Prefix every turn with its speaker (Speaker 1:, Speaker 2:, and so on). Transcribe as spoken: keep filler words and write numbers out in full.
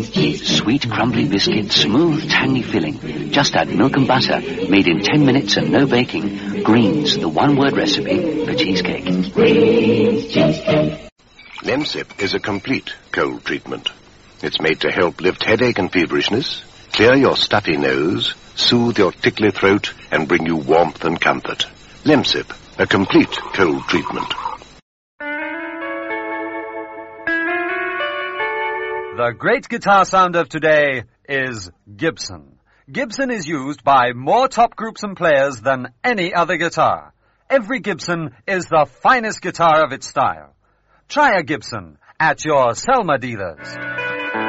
Speaker 1: Sweet crumbly biscuit, smooth tangy filling. Just add milk and butter, made in ten minutes and no baking. Greens, the one-word recipe for cheesecake. Greens cheesecake.
Speaker 2: Lemsip is a complete cold treatment. It's made to help lift headache and feverishness, clear your stuffy nose, soothe your tickly throat, and bring you warmth and comfort. Lemsip, a complete cold treatment.
Speaker 3: The great guitar sound of today is Gibson. Gibson is used by more top groups and players than any other guitar. Every Gibson is the finest guitar of its style. Try a Gibson at your Selma dealers.